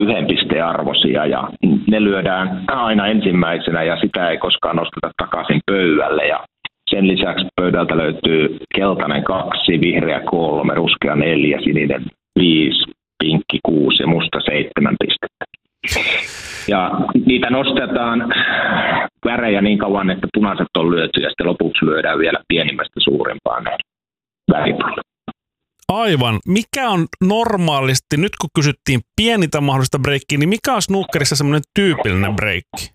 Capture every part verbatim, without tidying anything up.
yhden pisteen arvoisia ja ne lyödään aina ensimmäisenä ja sitä ei koskaan nosteta takaisin pöydälle. Ja sen lisäksi pöydältä löytyy keltainen kaksi, vihreä kolme, ruskea neljä, sininen viisi, pinkki kuusi ja musta seitsemän pistettä. Ja niitä nostetaan värejä niin kauan, että punaiset on lyöty ja sitten lopuksi lyödään vielä pienimmästä suurimpaan väripallo. Aivan. Mikä on normaalisti, nyt kun kysyttiin pienintä mahdollista breikkiä, niin mikä on snookerissa semmoinen tyypillinen breikki?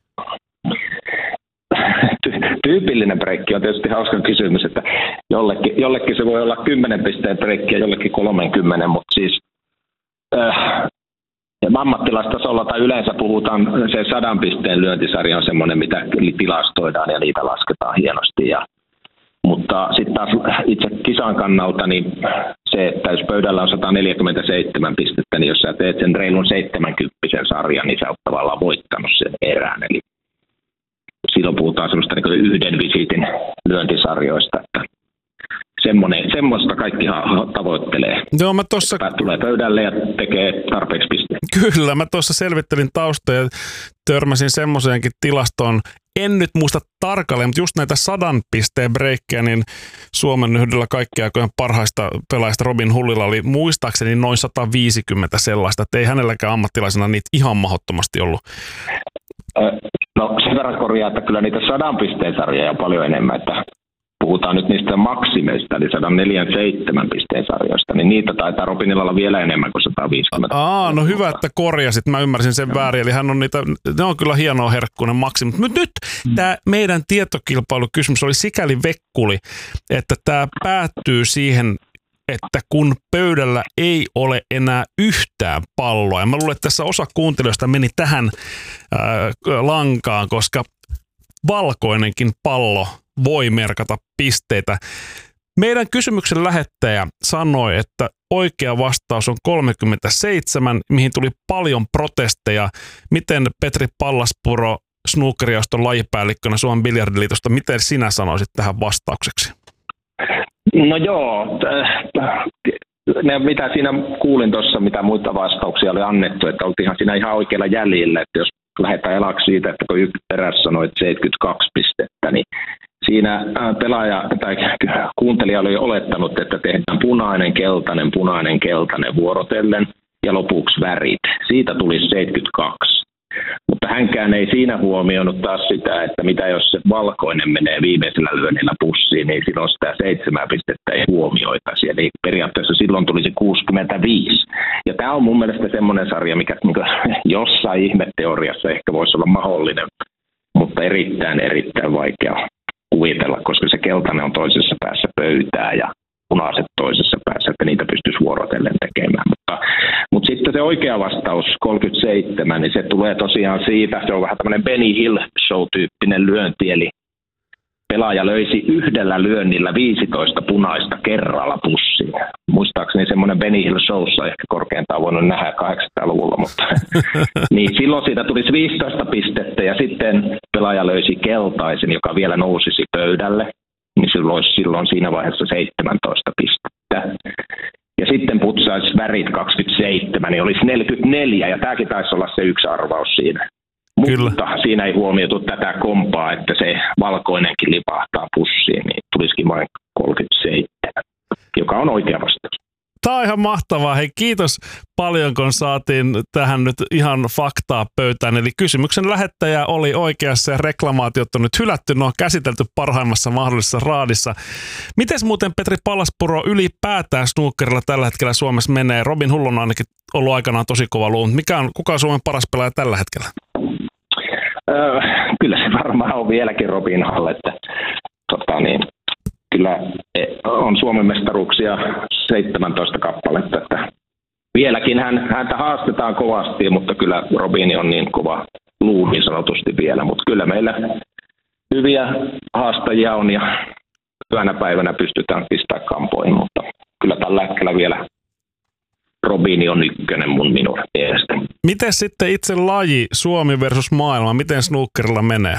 Tyypillinen breikki on tietysti hauska kysymys, että jollekin, jollekin se voi olla kymmenen pisteen breikki ja jollekin kolmekymmentä, mutta siis äh, ammattilaistasolla tai yleensä puhutaan, se sadan pisteen lyöntisarja on semmoinen, mitä tilastoidaan ja niitä lasketaan hienosti. Ja, mutta sitten taas itse kisan kannalta, niin se, että jos pöydällä on sata neljäkymmentäseitsemän pistettä, niin jos sä teet sen reilun seitsemänkymmentä sarjan, niin sä oot tavallaan voittanut sen erään. Eli silloin puhutaan semmoista niin kuin yhden visiitin lyöntisarjoista, että semmoinen, semmoista kaikki tavoittelee. Joo, mä tossa... tulee pöydälle ja tekee tarpeeksi pisteitä. Kyllä, mä tuossa selvittelin taustoja ja törmäsin semmoiseenkin tilastoon. En nyt muista tarkalleen, mutta just näitä sadan pisteen breikkejä, niin Suomen yhdellä kaikkien aikojen parhaista pelaajista Robin Hullilla oli muistaakseni noin sata viisikymmentä sellaista, että ei hänelläkään ammattilaisena niitä ihan mahdottomasti ollut. No sen verran korjaa, että kyllä niitä sadan pisteen sarjoja on paljon enemmän, että puhutaan nyt niistä maksimeista, eli sata neljäkymmentäseitsemän pisteen sarjoista, niin niitä taitaa Robinilla olla vielä enemmän kuin sata viisikymmentä. Aa, no hyvä, että korjasit. Mä ymmärsin sen väärin, eli hän on niitä, ne on kyllä hienoa herkkuinen maksimit. Mutta nyt mm. tämä meidän tietokilpailukysymys oli sikäli vekkuli, että tämä päättyy siihen, että kun pöydällä ei ole enää yhtään palloa, ja mä luulen, että tässä osa kuuntelijoista meni tähän ää, lankaan, koska valkoinenkin pallo voi merkata pisteitä. Meidän kysymyksen lähettäjä sanoi, että oikea vastaus on kolmekymmentäseitsemän, mihin tuli paljon protesteja. Miten Petri Pallaspuro, snookerioston lajipäällikkönä Suomen biljardiliitosta, miten sinä sanoisit tähän vastaukseksi? No joo, ne, mitä siinä kuulin tuossa, mitä muita vastauksia oli annettu, että oltiinhan siinä ihan oikealla jäljellä, että jos lähdetään elaksi siitä, että kun yksi perässä sanoi seitsemänkymmentäkaksi pistettä, niin siinä pelaaja tai kuuntelija oli olettanut, että tehdään punainen, keltainen, punainen, keltainen vuorotellen ja lopuksi värit. Siitä tuli seitsemänkymmentäkaksi. Mutta hänkään ei siinä huomioinut taas sitä, että mitä jos se valkoinen menee viimeisellä lyönnillä pussiin, niin silloin sitä seitsemää pistettä ei huomioitaisi. Eli periaatteessa silloin tulisi kuusikymmentäviisi. Ja tämä on mun mielestä semmoinen sarja, mikä jossain ihmeteoriassa ehkä voisi olla mahdollinen, mutta erittäin, erittäin vaikea kuvitella, koska se keltainen on toisessa päässä pöytää ja punaiset toisessa päässä, että niitä pystyisi vuorotellen tekemään. Mutta, mutta sitten se oikea vastaus, kolmekymmentäseitsemän, niin se tulee tosiaan siitä, se on vähän tämmöinen Benny Hill show-tyyppinen lyönti, eli pelaaja löysi yhdellä lyönnillä viisitoista punaista kerralla pussiin. Muistaakseni semmoinen Benny Hill showssa ehkä korkeintaan voinut nähdä kahdeksankymmentäluvulla, mutta niin silloin siitä tulisi viisitoista pistettä ja sitten pelaaja löysi keltaisen, joka vielä nousisi pöydälle, niin silloin olisi silloin siinä vaiheessa seitsemäntoista pistettä. Ja sitten putsaisi värit kaksikymmentäseitsemän, niin olisi neljäkymmentäneljä, ja tämäkin taisi olla se yksi arvaus siinä. Kyllä. Mutta siinä ei huomioitu tätä kompaa, että se valkoinenkin lipahtaa pussiin, niin tulisikin vain kolmekymmentäseitsemän, joka on oikea vastaus. Tämä on ihan mahtavaa. Hei, kiitos paljon, kun saatiin tähän nyt ihan faktaa pöytään. Eli kysymyksen lähettäjä oli oikeassa ja reklamaatiot on nyt hylätty. Ne on käsitelty parhaimmassa mahdollisessa raadissa. Mites muuten Petri Pallaspuro ylipäätään snookerilla tällä hetkellä Suomessa menee? Robin Hull on ainakin ollut aikanaan tosi kova luu. Mikä on, kuka on Suomen paras pelaaja tällä hetkellä? Öö, kyllä se varmaan on vieläkin Robin Hull, että tota niin, kyllä on Suomen mestaruuksia seitsemäntoista kappaletta, että vieläkin hän, häntä haastetaan kovasti, mutta kyllä Robin on niin kova luu niin sanotusti vielä, mutta kyllä meillä hyviä haastajia on ja hyvänä päivänä pystytään pistämään kampoihin, mutta kyllä tällä hetkellä vielä Robin on ykkönen mun minun mielestäni. Miten sitten itse laji, Suomi versus maailma, miten snookerilla menee?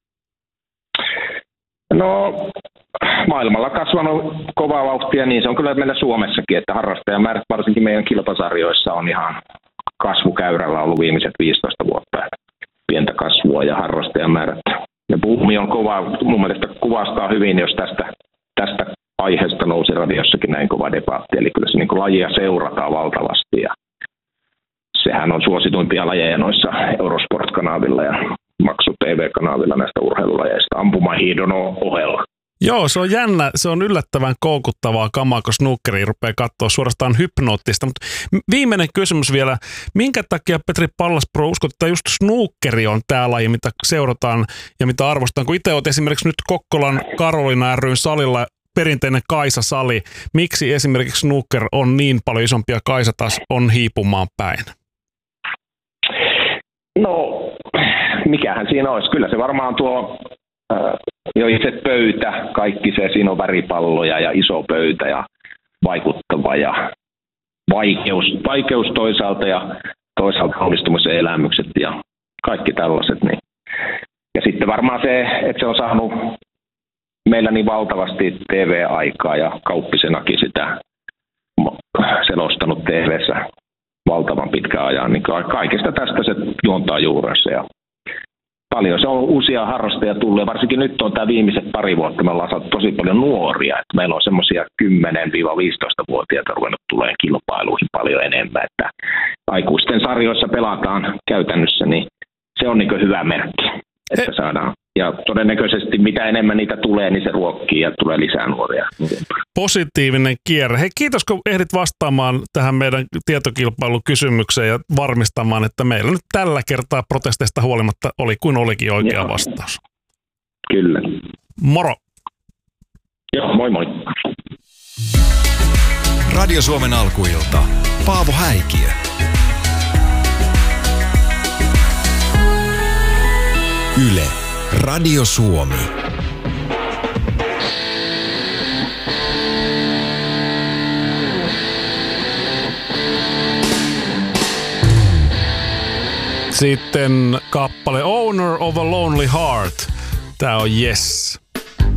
No maailmalla kasvanut kovaa vauhtia, niin se on kyllä meillä Suomessakin, että harrastajamäärät varsinkin meidän kilpasarjoissa on ihan kasvukäyrällä ollut viimeiset viisitoista vuotta. Pientä kasvua ja harrastajamäärät. Ja buumi on kova, mun mielestä kuvastaa hyvin, jos tästä, tästä aiheesta nousi radiossakin näin kova debatti. Eli kyllä se niin kuin lajia seurataan valtavasti ja sehän on suosituimpia lajeja noissa Eurosport-kanavilla ja maksu T V-kanavilla näistä urheilulajeista ampumahiidon ohella. Joo, se on jännä, se on yllättävän koukuttavaa kamaa, kun snookeri rupeaa katsoa suorastaan hypnoottista. Mutta viimeinen kysymys vielä, minkä takia Petri Pallaspro uskot, että just snookeri on tämä laji, mitä seurataan ja mitä arvostetaan? Kun itse olet esimerkiksi nyt Kokkolan Karolina ry:n salilla, perinteinen Kaisa-sali, miksi esimerkiksi snooker on niin paljon isompi ja Kaisa taas on hiipumaan päin? No, mikähän siinä olisi? Kyllä se varmaan tuo äh, jo itse pöytä, kaikki se, siinä on väripalloja ja iso pöytä ja vaikuttava ja vaikeus, vaikeus toisaalta ja toisaalta onnistumisen elämykset ja kaikki tällaiset. Niin. Ja sitten varmaan se, että se on saanut meillä niin valtavasti T V-aikaa ja Kauppisenakin sitä selostanut T V:ssä valtavan pitkän ajan, niin kaikesta tästä se juontaa juurensa. Ja paljon se on uusia harrastajia tullut, ja varsinkin nyt on tämä viimeiset pari vuotta, me ollaan saatu tosi paljon nuoria, että meillä on semmoisia kymmenen-viisitoista-vuotiaita ruvennut tulee kilpailuihin paljon enemmän, että aikuisten sarjoissa pelataan käytännössä, niin se on niin kuin hyvä merkki, että saadaan. Ja todennäköisesti mitä enemmän niitä tulee, niin se ruokkii ja tulee lisää nuoria. Positiivinen kierre. Hei, kiitos kun ehdit vastaamaan tähän meidän tietokilpailukysymykseen ja varmistamaan, että meillä nyt tällä kertaa protesteista huolimatta oli kuin olikin oikea Joo. vastaus. Kyllä. Moro. Joo, moi moi. Radio Suomen alkuilta. Paavo Häikiö. Yle. Radio Suomi. Sitten kappale Owner of a Lonely Heart. Tää on Yes.